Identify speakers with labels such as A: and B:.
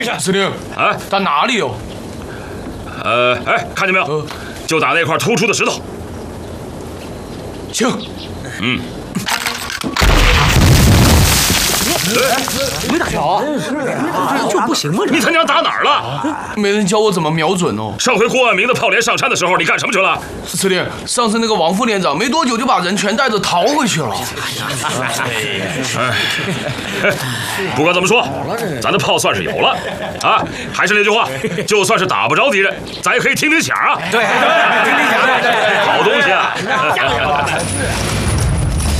A: 司令
B: 啊，
A: 打哪里哦？
B: 哎，看见没有？就打那块突出的石头。
A: 行。
C: 没打着啊！就不行吗？
B: 你他娘打哪儿了？
A: 没人教我怎么瞄准哦。
B: 上回郭万明的炮连上山的时候，你干什么去了？
A: 司令，上次那个王副连长没多久就把人全带着逃回去了。
B: 不管怎么说，咱的炮算是有了啊！还是那句话，就算是打不着敌人，咱也可以听听响啊！
C: 对，听听响，
B: 好东西啊！